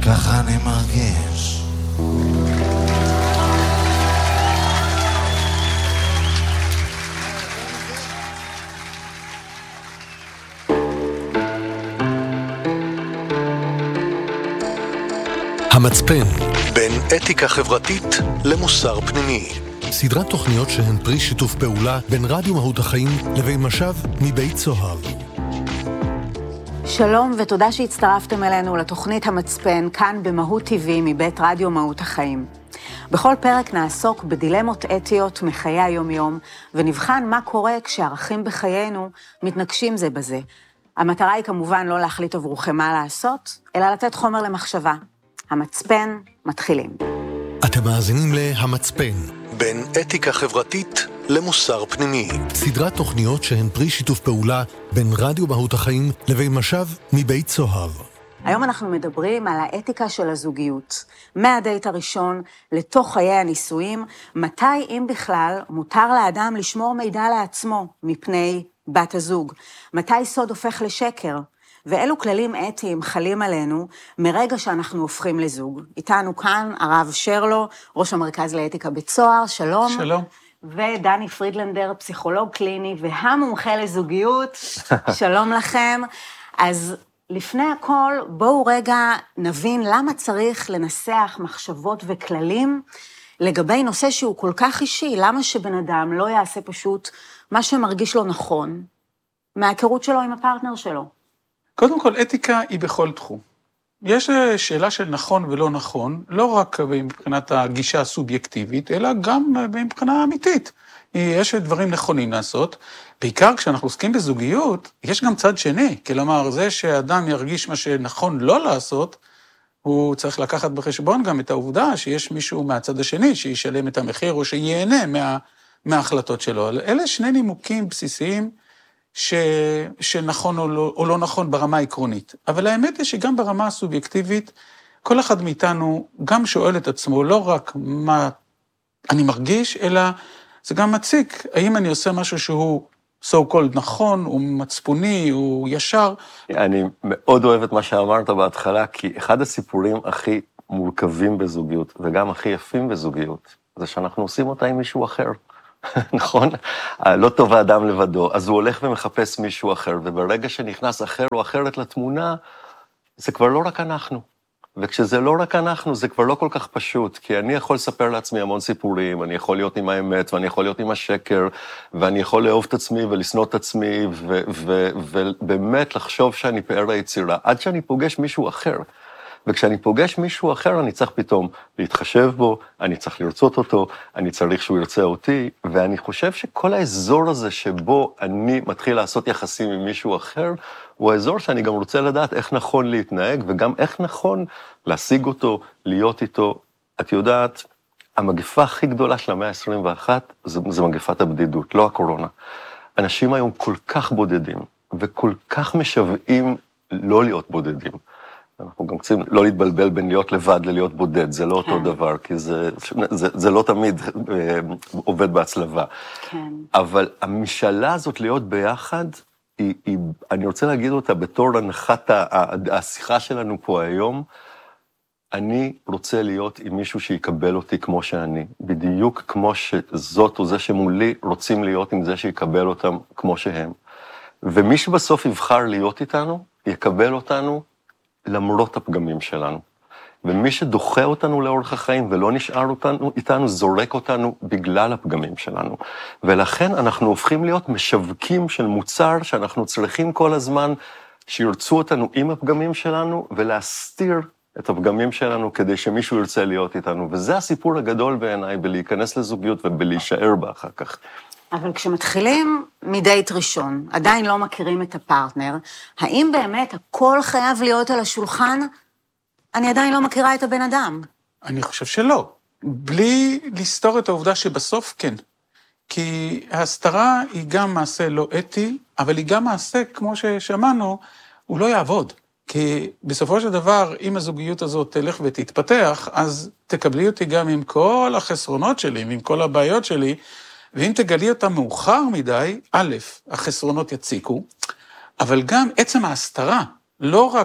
ככה אני מרגיש. המצפן, בין אתיקה חברתית למוסר פנימי. סדרת תוכניות שהן פרי שיתוף פעולה בין רדיו מהות החיים לבין משב מבית צוהר. שלום ותודה שהצטרפתם אלינו לתוכנית המצפן כאן במהות טבעי מבית רדיו מהות החיים. בכל פרק נעסוק בדילמות אתיות מחיי היום-יום ונבחן מה קורה כשערכים בחיינו מתנגשים זה בזה. המטרה היא כמובן לא להחליט עבורכם מה לעשות, אלא לתת חומר למחשבה. המצפן מתחילים. אתם מאזינים להמצפן, בין אתיקה חברתית למוסר פנימי. סדרת תוכניות שהן פרי שיתוף פעולה בין רדיו מהות החיים לבין משב מבית צוהר. היום אנחנו מדברים על האתיקה של הזוגיות. מהדייט הראשון לתוך חיי הנישואים, מתי אם בכלל מותר לאדם לשמור מידע לעצמו מפני בת הזוג? מתי סוד הופך לשקר? ואילו כללים אתיים חלים עלינו מרגע שאנחנו הופכים לזוג. איתנו כאן הרב שרלו, ראש המרכז לאתיקה בצוהר, שלום. שלום. ודני פרידלנדר, פסיכולוג קליני והמומחה לזוגיות, שלום לכם. אז לפני הכל, בואו רגע נבין למה צריך לנסח מחשבות וכללים לגבי נושא שהוא כל כך אישי. למה שבן אדם לא יעשה פשוט מה שמרגיש לו נכון, מההיכרות שלו עם הפרטנר שלו? קודם כל, אתיקה היא בכל תחום. יש שאלה של נכון ולא נכון, לא רק מבחינת הגישה הסובייקטיבית, אלא גם מבחינה אמיתית. יש דברים נכונים לעשות, בעיקר כשאנחנו עוסקים בזוגיות, יש גם צד שני, כלומר, זה שאדם ירגיש מה שנכון לא לעשות, הוא צריך לקחת בחשבון גם את העובדה שיש מישהו מהצד השני שישלם את המחיר או שיהנה מההחלטות שלו. אלה שני נימוקים בסיסיים, שנכון או לא נכון ברמה העקרונית. אבל האמת היא שגם ברמה הסובייקטיבית, כל אחד מאיתנו גם שואל את עצמו לא רק מה אני מרגיש, אלא זה גם מציק, האם אני עושה משהו שהוא so called נכון, הוא מצפוני, הוא ישר. אני מאוד אוהב את מה שאמרת בהתחלה, כי אחד הסיפורים הכי מורכבים בזוגיות, וגם הכי יפים בזוגיות, זה שאנחנו עושים אותה עם מישהו אחר. נכון? לא טוב האדם לבדו, אז הוא הולך ומחפש מישהו אחר, וברגע שנכנס אחר או אחרת לתמונה, זה כבר לא רק אנחנו. וכשזה לא רק אנחנו, זה כבר לא כל כך פשוט, כי אני יכול לספר לעצמי המון סיפורים, אני יכול להיות עם האמת, ואני יכול להיות עם השקר, ואני יכול לאהוב את עצמי ולשנוא את עצמי, ובאמת לחשוב שאני פאר היצירה, עד שאני פוגש מישהו אחר. וכשאני פוגש מישהו אחר, אני צריך פתאום להתחשב בו, אני צריך לרצות אותו, אני צריך שהוא ירצה אותי, ואני חושב שכל האזור הזה שבו אני מתחיל לעשות יחסים עם מישהו אחר, הוא האזור שאני גם רוצה לדעת איך נכון להתנהג, וגם איך נכון להשיג אותו, להיות איתו. את יודעת, המגפה הכי גדולה של המאה ה-21, זה מגפת הבדידות, לא הקורונה. אנשים היום כל כך בודדים, וכל כך משוועים לא להיות בודדים. אנחנו גם צריכים לא להתבלבל בין להיות לבד ללהיות בודד, זה לא אותו דבר, כי זה לא תמיד עובד בהצלבה. כן. אבל המשאלה הזאת להיות ביחד, אני רוצה להגיד אותה בתור הנחת השיחה שלנו פה היום, אני רוצה להיות עם מישהו שיקבל אותי כמו שאני, בדיוק כמו שזאת או זה שמולי רוצים להיות עם זה שיקבל אותם כמו שהם. ומי שבסוף יבחר להיות איתנו, יקבל אותנו, למרות הפגמים שלנו. ומי שדוחה אותנו לאורך החיים ולא נשאר איתנו, זורק אותנו בגלל הפגמים שלנו. ולכן אנחנו הופכים להיות משווקים של מוצר שאנחנו צריכים כל הזמן שירצו אותנו עם הפגמים שלנו ולהסתיר את הפגמים שלנו כדי שמישהו ירצה להיות איתנו. וזה הסיפור הגדול בעיניי בלהיכנס לזוגיות ובלהישאר בה אחר כך. אבל כשמתחילים מדייט ראשון, עדיין לא מכירים את הפרטנר, האם באמת הכל חייב להיות על השולחן? אני עדיין לא מכירה את הבן אדם. אני חושב שלא. בלי לסתור את העובדה שבסוף כן. כי ההסתרה היא גם מעשה לא אתי, אבל היא גם מעשה, כמו ששמענו, הוא לא יעבוד. כי בסופו של דבר, אם הזוגיות הזאת תלך ותתפתח, אז תקבלי אותי גם עם כל החסרונות שלי, עם כל הבעיות שלי, ואם תגלי אותה מאוחר מדי, א', החסרונות יציקו, אבל גם עצם ההסתרה, לא רק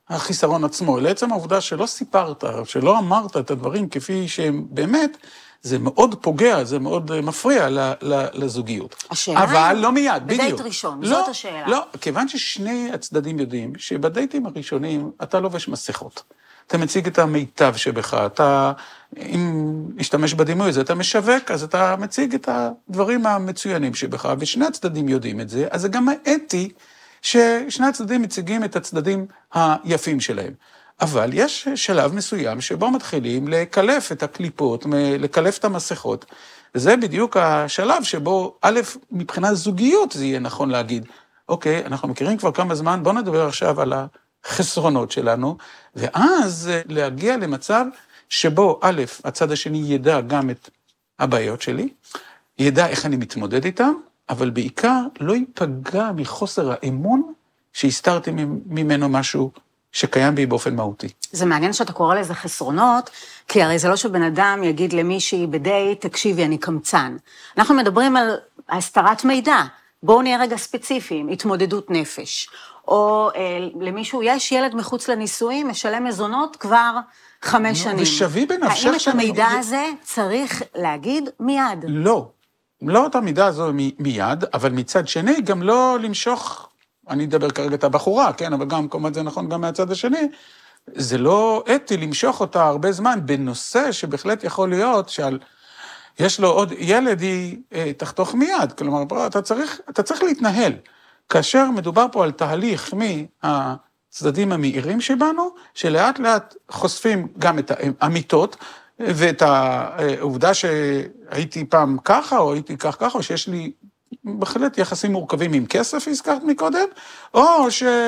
החיסרון עצמו, לעצם העובדה שלא סיפרת, שלא אמרת את הדברים כפי שהם באמת, זה מאוד פוגע, זה מאוד מפריע לזוגיות. השאלה אבל לא מיד, בדיוק. בדייט ראשון, זאת השאלה. לא, כיוון ששני הצדדים יודעים שבדייטים הראשונים אתה לובש מסכות. אתה מציג את המיטב שבך, אתה, אם נשתמש בדימוי הזה, אתה משווק, אז אתה מציג את הדברים המצוינים שבך, ושני הצדדים יודעים את זה, אז זה גם האתי ששני הצדדים מציגים את הצדדים היפים שלהם. אבל יש שלב מסוים שבו מתחילים לקלף את הקליפות, לקלף את המסכות, וזה בדיוק השלב שבו, א', מבחינת זוגיות זה יהיה נכון להגיד, אוקיי, אנחנו מכירים כבר כמה זמן, בואו נדבר עכשיו על החסרונות שלנו, ואז להגיע למצב שבו, א', הצד השני ידע גם את הבעיות שלי, ידע איך אני מתמודד איתם, אבל בעיקר לא ייפגע מחוסר האמון שהסתרתי ממנו משהו שקיים בי באופן מהותי. זה מעניין שאתה קורא לזה חסרונות, כי הרי זה לא שבן אדם יגיד למישהי בדייט, תקשיבי, אני קמצן. אנחנו מדברים על הסתרת מידע. בואו נהיה רגע ספציפיים, התמודדות נפש. או למישהו, יש ילד מחוץ לנישואים, משלם מזונות כבר 5 שנים. ושווי בנפשך האם את המידע הזה צריך להגיד מיד? לא את המידע הזו מיד, אבל מצד שני גם לא למשוך, אני אדבר כרגע את הבחורה, כן, אבל גם כמובן זה נכון גם מהצד השני, זה לא אתי למשוך אותה הרבה זמן בנושא שבהחלט יכול להיות יש לו עוד ילד, היא תחתוך מיד, כלומר, אתה צריך להתנהל. כאשר מדובר פה על תהליך מהצדדים המאירים שבנו, שלאט לאט חושפים גם את האמיתות, ואת העובדה שהייתי פעם ככה, או הייתי ככה, או שיש לי בהחלט יחסים מורכבים עם כסף, הזכרת מקודם, או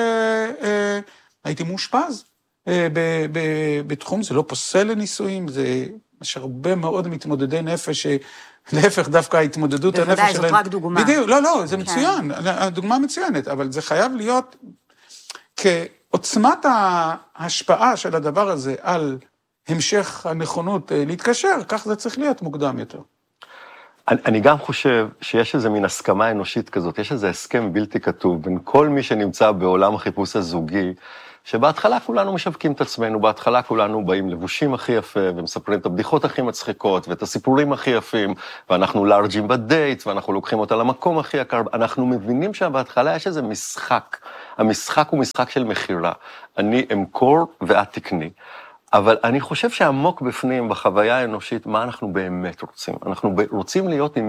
שהייתי מאושפז בתחום, זה לא פוסל לנישואים, יש הרבה מאוד מתמודדי נפש, להפך דווקא ההתמודדות הנפש שלהם. בוודאי, זאת רק דוגמה. בדיוק, לא, זה מצוין, הדוגמה מצוינת, אבל זה חייב להיות כעוצמת ההשפעה של הדבר הזה על המשך הנכונות להתקשר, כך זה צריך להיות מוקדם יותר. אני גם חושב שיש איזה מין הסכמה אנושית כזאת, יש איזה הסכם בלתי כתוב בין כל מי שנמצא בעולם החיפוש הזוגי, שבהתחלה כולנו משווקים את עצמנו, בהתחלה כולנו באים לבושים הכי יפה, ומספרים את הבדיחות הכי מצחיקות, ואת הסיפורים הכי יפים, ואנחנו לארג'ים בדייט, ואנחנו לוקחים אותה למקום הכי יקר, אנחנו מבינים שבהתחלה יש איזה משחק, המשחק הוא משחק של מחירה, אני אמכור ואת תקני. אבל אני חושב שעמוק בפנים, בחוויה האנושית, מה אנחנו באמת רוצים? אנחנו רוצים להיות עם